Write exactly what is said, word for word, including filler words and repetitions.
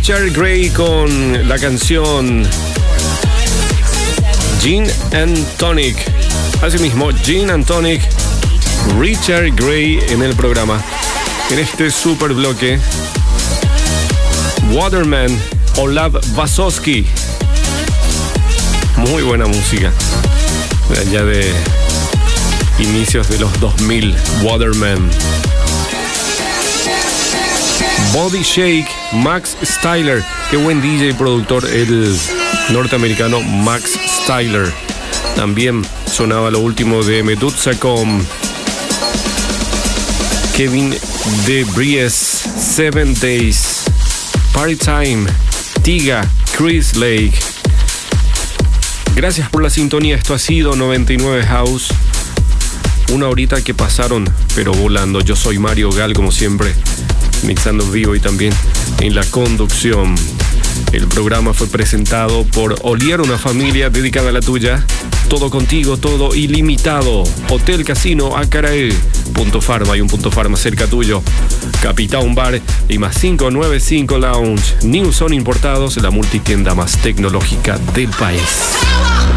Richard Gray con la canción Gin and Tonic. Asimismo, Gin and Tonic, Richard Gray en el programa. En este super bloque, Waterman, Olav Vasovsky. Muy buena música. De allá de inicios de los dos mil, Waterman. Body Shake, Max Styler. Qué buen D J y productor el norteamericano Max Styler. También sonaba lo último de Medusa con Kevin DeBries, Seven Days, Party Time, Tiga, Chris Lake. Gracias por la sintonía. Esto ha sido noventa y nueve House. Una horita que pasaron, pero volando. Yo soy Mario Gal, como siempre, mixando en vivo y también en la conducción. El programa fue presentado por Olier, una familia dedicada a la tuya. Todo contigo, todo ilimitado. Hotel Casino Acarae, Punto Pharma y un Punto Pharma cerca tuyo. Capitán Bar y más cinco nueve cinco Lounge. New Son Importados, la multitienda más tecnológica del país.